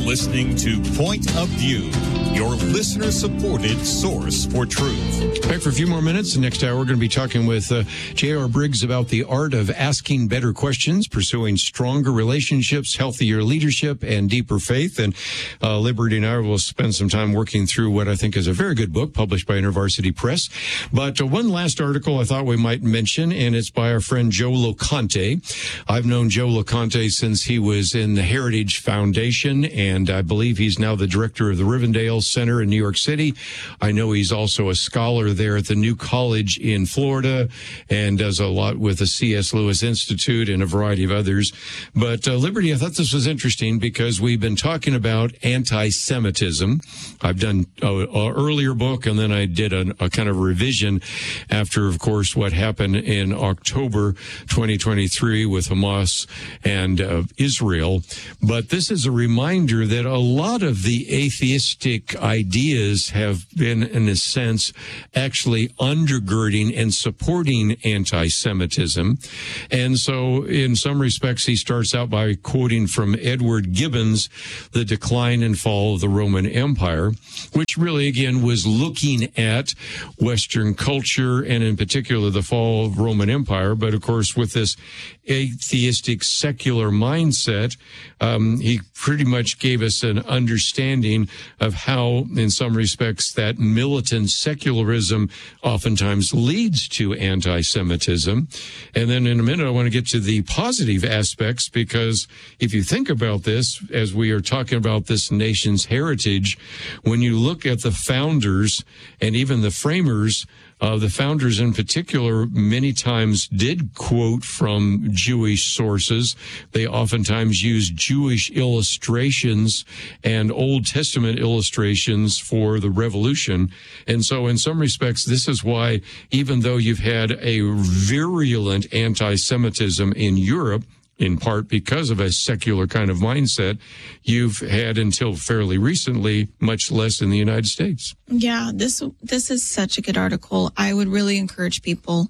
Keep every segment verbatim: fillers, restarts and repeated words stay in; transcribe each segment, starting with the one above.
listening to Point of View, your listener-supported source for truth. Back for a few more minutes. The next hour, we're going to be talking with uh, J R. Briggs about the art of asking better questions, pursuing stronger relationships, healthier leadership, and deeper faith. And uh, Liberty and I will spend some time working through what I think is a very good book published by InterVarsity Press. But uh, one last article I thought we might mention, and it's by our friend Joe LoConte. I've known Joe LoConte since he was in the Heritage Foundation, and I believe he's now the director of the Rivendell Center in New York City. I know he's also a scholar there at the New College in Florida and does a lot with the C S. Lewis Institute and a variety of others. But uh, Liberty, I thought this was interesting because we've been talking about anti-Semitism. I've done an earlier book, and then I did a, a kind of revision after, of course, what happened in October twenty twenty-three with Hamas and uh, Israel. But this is a reminder that a lot of the atheistic ideas have been, in a sense, actually undergirding and supporting anti-Semitism. And so, in some respects, he starts out by quoting from Edward Gibbon's The Decline and Fall of the Roman Empire, which really, again, was looking at Western culture and, in particular, the fall of Roman Empire. But, of course, with this atheistic secular mindset, um, he pretty much gave us an understanding of how, in some respects, that militant secularism oftentimes leads to anti-Semitism. And then in a minute, I want to get to the positive aspects, because if you think about this, as we are talking about this nation's heritage, when you look at the founders and even the framers, Uh, the founders in particular many times did quote from Jewish sources. They oftentimes used Jewish illustrations and Old Testament illustrations for the revolution. And so in some respects, this is why, even though you've had a virulent anti-Semitism in Europe, in part because of a secular kind of mindset, you've had until fairly recently much less in the United States. Yeah, this this is such a good article. I would really encourage people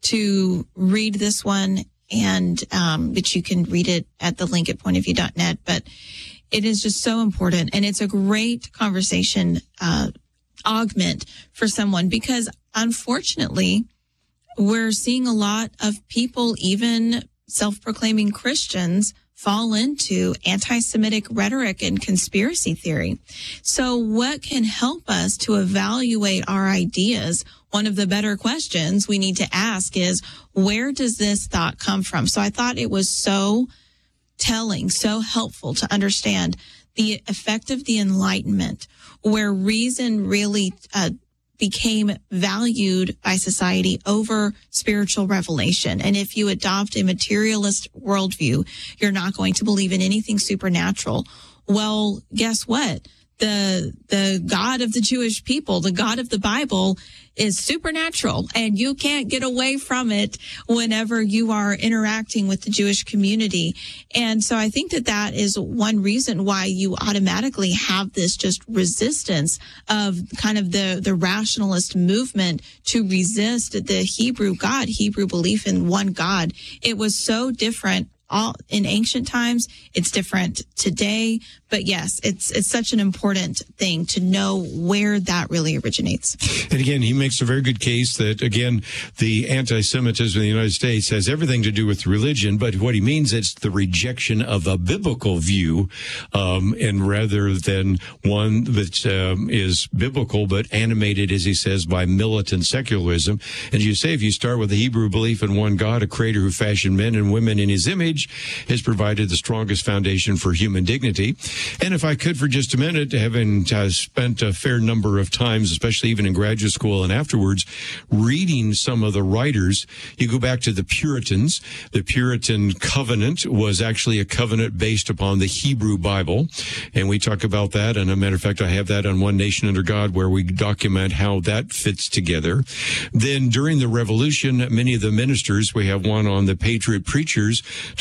to read this one, and um, but you can read it at the link at point of view dot net. But it is just so important, and it's a great conversation uh, augment for someone, because unfortunately, we're seeing a lot of people, even self-proclaiming Christians, fall into anti-Semitic rhetoric and conspiracy theory. So what can help us to evaluate our ideas? One of the better questions we need to ask is, where does this thought come from? So I thought it was so telling, so helpful to understand the effect of the Enlightenment, where reason really uh, became valued by society over spiritual revelation. And if you adopt a materialist worldview, you're not going to believe in anything supernatural. Well, guess what? The, the God of the Jewish people, the God of the Bible, is supernatural, and you can't get away from it whenever you are interacting with the Jewish community. And so I think that that is one reason why you automatically have this just resistance of kind of the, the rationalist movement to resist the Hebrew God, Hebrew belief in one God. It was so different all in ancient times. It's different today. But yes, it's it's such an important thing to know where that really originates. And again, he makes a very good case that, again, the anti-Semitism in the United States has everything to do with religion, but what he means, it's the rejection of a biblical view, um, and rather than one that um, is biblical but animated, as he says, by militant secularism. And you say, if you start with the Hebrew belief in one God, a creator who fashioned men and women in his image, has provided the strongest foundation for human dignity. And if I could for just a minute, having uh, spent a fair number of times, especially even in graduate school and afterwards, reading some of the writers, you go back to the Puritans. The Puritan covenant was actually a covenant based upon the Hebrew Bible. And we talk about that. And as a matter of fact, I have that on One Nation Under God, where we document how that fits together. Then during the Revolution, many of the ministers, we have one on the Patriot Preachers, talk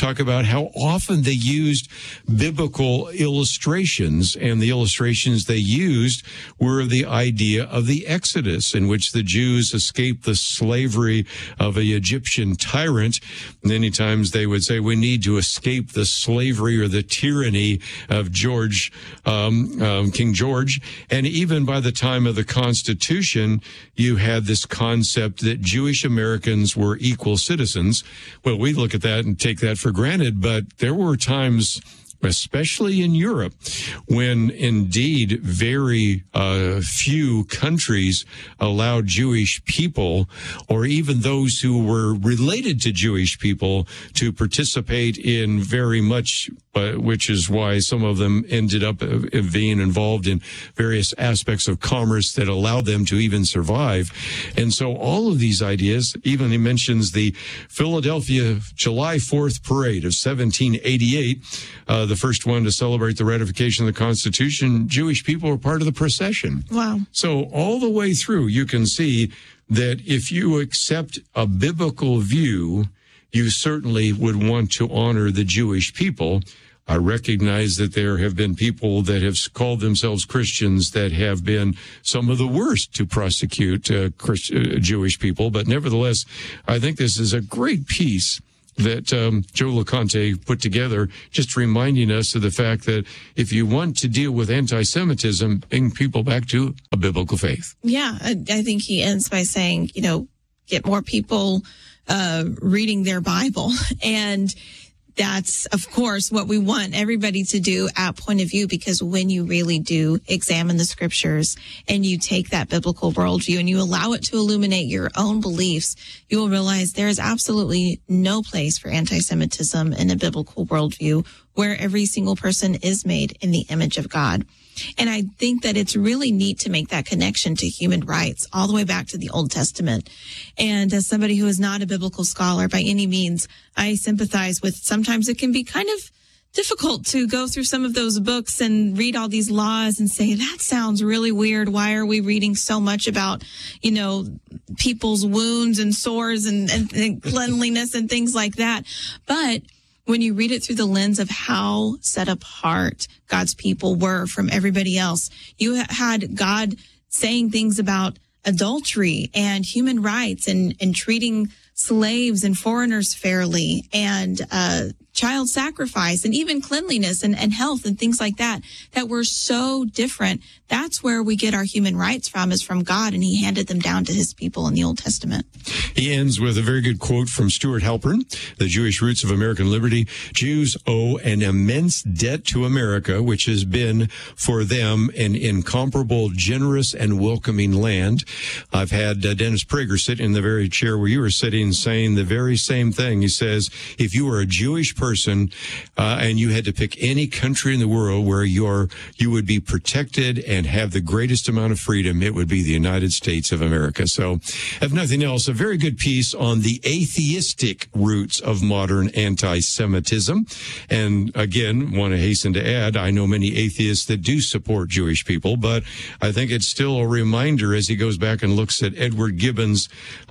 talk about how often they used biblical illustrations, and the illustrations they used were the idea of the Exodus, in which the Jews escaped the slavery of an Egyptian tyrant. Many times they would say, we need to escape the slavery or the tyranny of George, um, um, King George. And even by the time of the Constitution, you had this concept that Jewish Americans were equal citizens. Well, we look at that and take that for granted, but there were times, especially in Europe, when indeed very uh, few countries allowed Jewish people, or even those who were related to Jewish people, to participate in very much, uh, which is why some of them ended up uh, being involved in various aspects of commerce that allowed them to even survive. And so all of these ideas, even he mentions the Philadelphia July fourth parade of seventeen eighty-eight, uh, the first one to celebrate the ratification of the Constitution. Jewish people were part of the procession. Wow. So all the way through, you can see that if you accept a biblical view, you certainly would want to honor the Jewish people. I recognize that there have been people that have called themselves Christians that have been some of the worst to prosecute uh, Christ- uh, Jewish people. But nevertheless, I think this is a great piece that um, Joe LeConte put together, just reminding us of the fact that if you want to deal with anti-Semitism, bring people back to a biblical faith. Yeah, I, I think he ends by saying, you know, get more people uh, reading their Bible. And that's, of course, what we want everybody to do at Point of View, because when you really do examine the scriptures and you take that biblical worldview and you allow it to illuminate your own beliefs, you will realize there is absolutely no place for anti-Semitism in a biblical worldview where every single person is made in the image of God. And I think that it's really neat to make that connection to human rights all the way back to the Old Testament. And as somebody who is not a biblical scholar by any means, I sympathize with, sometimes it can be kind of difficult to go through some of those books and read all these laws and say, that sounds really weird. Why are we reading so much about, you know, people's wounds and sores and, and, and cleanliness and things like that? But when you read it through the lens of how set apart God's people were from everybody else, you had God saying things about adultery and human rights and, and treating slaves and foreigners fairly, and uh, child sacrifice, and even cleanliness and, and health and things like that, that were so different. That's where we get our human rights from, is from God, and he handed them down to his people in the Old Testament. He ends with a very good quote from Stuart Halpern, The Jewish Roots of American Liberty. Jews owe an immense debt to America, which has been for them an incomparable, generous, and welcoming land. I've had uh, Dennis Prager sit in the very chair where you were sitting, saying the very same thing. He says, if you were a Jewish person uh, and you had to pick any country in the world where you're, you would be protected and have the greatest amount of freedom, it would be the United States of America. So, if nothing else, a very good piece on the atheistic roots of modern anti-Semitism. And again, want to hasten to add, I know many atheists that do support Jewish people, but I think it's still a reminder as he goes back and looks at Edward Gibbon's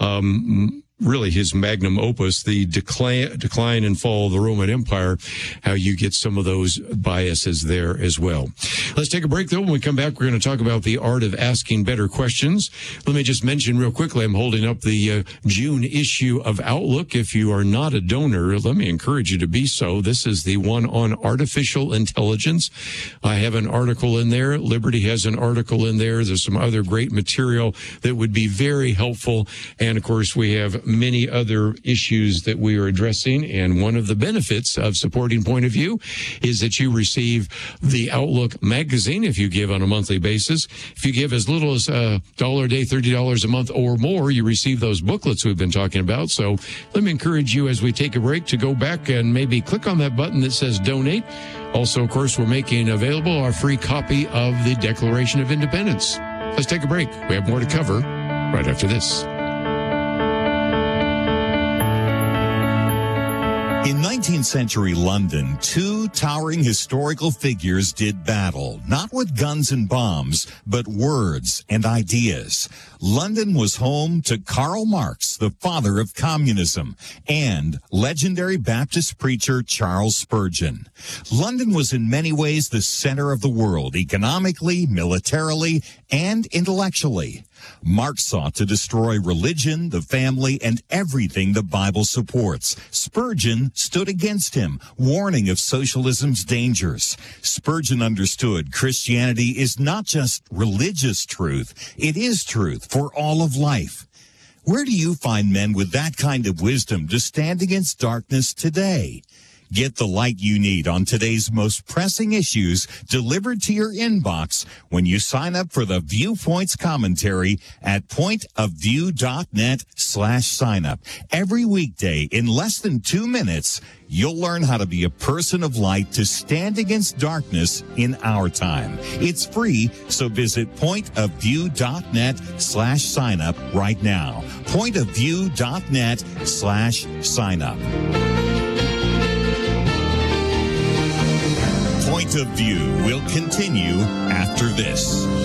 um really his magnum opus, the decline, decline and fall of the Roman Empire, how you get some of those biases there as well. Let's take a break, though. When we come back, we're going to talk about the art of asking better questions. Let me just mention real quickly, I'm holding up the uh, June issue of Outlook. If you are not a donor, let me encourage you to be so. This is the one on artificial intelligence. I have an article in there. Liberty has an article in there. There's some other great material that would be very helpful. And, of course, we have many other issues that we are addressing. And one of the benefits of supporting Point of View is that you receive the Outlook magazine if you give on a monthly basis. If you give as little as a dollar a day, thirty dollars a month or more, you receive those booklets we've been talking about. So let me encourage you as we take a break to go back and maybe click on that button that says donate. Also, of course, we're making available our free copy of the Declaration of Independence. Let's take a break. We have more to cover right after this. In nineteen century London, two towering historical figures did battle, not with guns and bombs, but words and ideas. London was home to Karl Marx, the father of communism, and legendary Baptist preacher Charles Spurgeon. London was in many ways the center of the world, economically, militarily, and intellectually. Marx sought to destroy religion, the family, and everything the Bible supports. Spurgeon stood against him, warning of socialism's dangers. Spurgeon understood Christianity is not just religious truth, it is truth for all of life. Where do you find men with that kind of wisdom to stand against darkness today? Get the light you need on today's most pressing issues delivered to your inbox when you sign up for the Viewpoints commentary at pointofview.net slash sign up. Every weekday in less than two minutes, you'll learn how to be a person of light to stand against darkness in our time. It's free, so visit pointofview.net slash sign up right now. pointofview.net slash sign up. Point of View will continue after this.